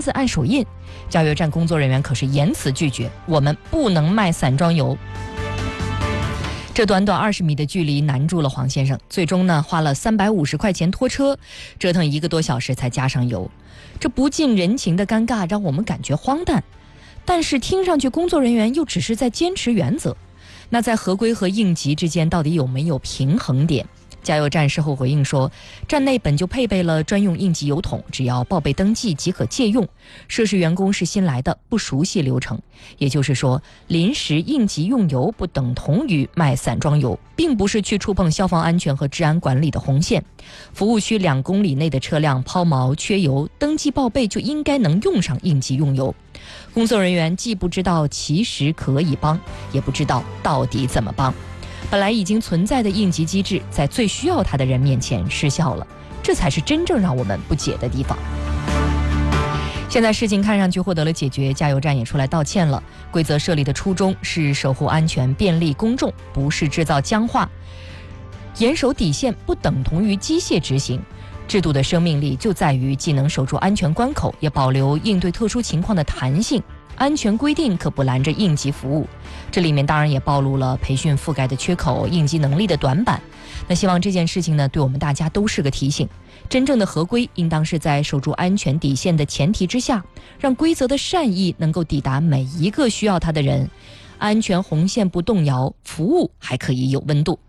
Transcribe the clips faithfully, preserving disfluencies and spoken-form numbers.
字按手印。加油站工作人员可是严词拒绝，我们不能卖散装油。这短短二十米的距离难住了黄先生，最终呢花了三百五十块钱拖车，折腾一个多小时才加上油。这不近人情的尴尬让我们感觉荒诞，但是听上去工作人员又只是在坚持原则。那在合规和应急之间到底有没有平衡点？加油站事后回应说，站内本就配备了专用应急油桶，只要报备登记即可借用。涉事员工是新来的，不熟悉流程。也就是说，临时应急用油不等同于卖散装油，并不是去触碰消防安全和治安管理的红线。服务区两公里内的车辆抛锚缺油，登记报备就应该能用上应急用油。工作人员既不知道其实可以帮，也不知道到底怎么帮。本来已经存在的应急机制，在最需要它的人面前失效了，这才是真正让我们不解的地方。现在事情看上去获得了解决，加油站也出来道歉了。规则设立的初衷是守护安全、便利公众，不是制造僵化。严守底线不等同于机械执行。制度的生命力就在于既能守住安全关口，也保留应对特殊情况的弹性。安全规定可不拦着应急服务，这里面当然也暴露了培训覆盖的缺口、应急能力的短板。那希望这件事情呢，对我们大家都是个提醒。真正的合规应当是在守住安全底线的前提之下，让规则的善意能够抵达每一个需要它的人，安全红线不动摇，服务还可以有温度。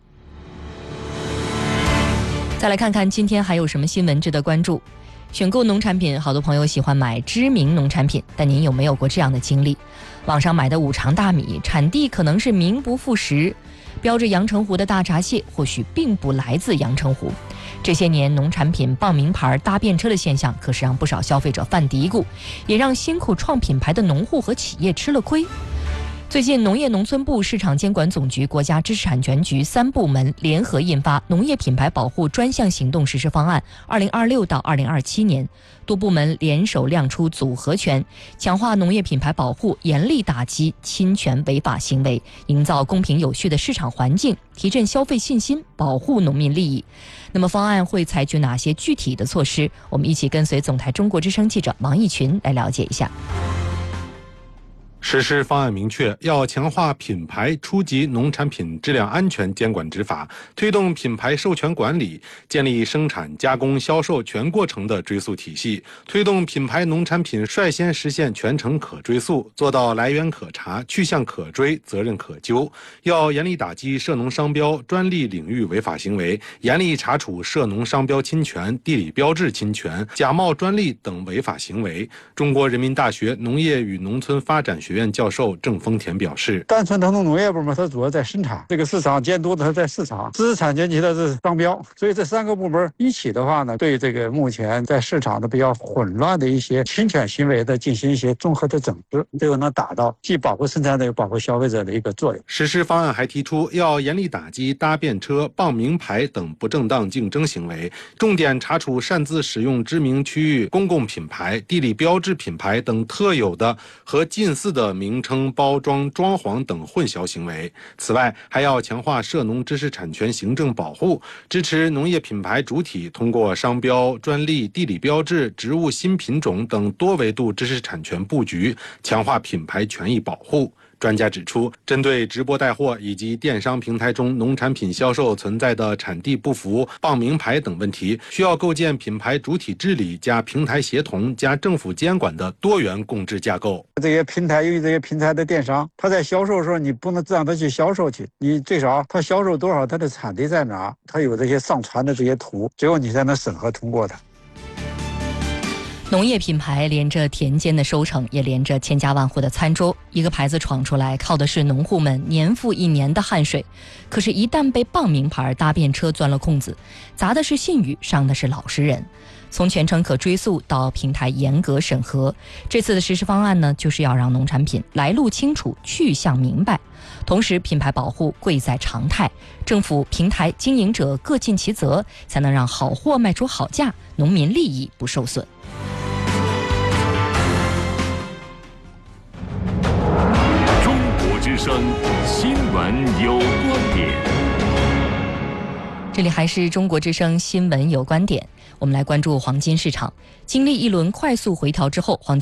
再来看看今天还有什么新闻值得关注。选购农产品，好多朋友喜欢买知名农产品，但您有没有过这样的经历？网上买的五常大米，产地可能是名不副实，标着阳澄湖的大闸蟹或许并不来自阳澄湖。这些年农产品傍名牌搭便车的现象，可是让不少消费者犯嘀咕，也让辛苦创品牌的农户和企业吃了亏。最近，农业农村部、市场监管总局、国家知识产权局三部门联合印发《农业品牌保护专项行动实施方案（二零二六到二零二七年）》，多部门联手亮出组合拳，强化农业品牌保护，严厉打击侵权违法行为，营造公平有序的市场环境，提振消费信心，保护农民利益。那么，方案会采取哪些具体的措施？我们一起跟随总台中国之声记者王义群来了解一下。 实施方案明确，要强化品牌初级农产品质量安全监管执法，推动品牌授权管理，建立生产、加工、销售全过程的追溯体系，推动品牌农产品率先实现全程可追溯，做到来源可查、去向可追、责任可究。要严厉打击涉农商标、专利领域违法行为，严厉查处涉农商标侵权、地理标志侵权、假冒专利等违法行为。中国人民大学农业与农村发展学院教授郑丰田表示， 单纯腾冲农业部门它主要在生产，这个市场监督的它在市场，知识产权局的是商标，所以这三个部门一起的话呢，对这个目前在市场的比较混乱的一些侵权行为的进行一些综合的整治，这个能达到既保护生产者又保护消费者的一个作用。 实施方案还提出，要严厉打击搭便车、傍名牌等不正当竞争行为，重点查处擅自使用知名区域公共品牌、地理标志品牌等特有的和近似的名称、包装、装潢等混淆行为。此外，还要强化涉农知识产权行政保护，支持农业品牌主体通过商标、专利、地理标志、植物新品种等多维度知识产权布局，强化品牌权益保护。专家指出，针对直播带货以及电商平台中农产品销售存在的产地不符、傍名牌等问题，需要构建品牌主体治理加平台协同加政府监管的多元共治架构。 这些平台，由于这些平台的电商，他在销售的时候，你不能让他去销售去，你最少他销售多少，他的产地在哪，他有这些上传的这些图，最后你才能审核通过它。 农业品牌连着田间的收成，也连着千家万户的餐桌。一个牌子闯出来，靠的是农户们年复一年的汗水。可是，一旦被傍名牌搭便车钻了空子，砸的是信誉，伤的是老实人。从全程可追溯到平台严格审核，这次的实施方案呢，就是要让农产品来路清楚、去向明白。同时，品牌保护贵在常态，政府、平台经营者各尽其责，才能让好货卖出好价，农民利益不受损。 之声新闻有观点， 这里还是中国之声新闻有观点。我们来关注黄金市场，经历一轮快速回调之后，黄